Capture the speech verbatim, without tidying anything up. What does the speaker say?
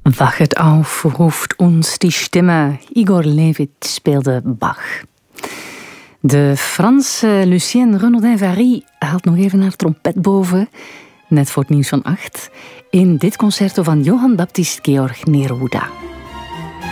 Wach het auf, ruft ons die Stimme. Igor Levit speelde Bach. De Franse Lucienne Renaudin-Vary haalt nog even haar trompet boven, net voor het nieuws van acht, in dit concerto van Johann Baptist Georg Neruda.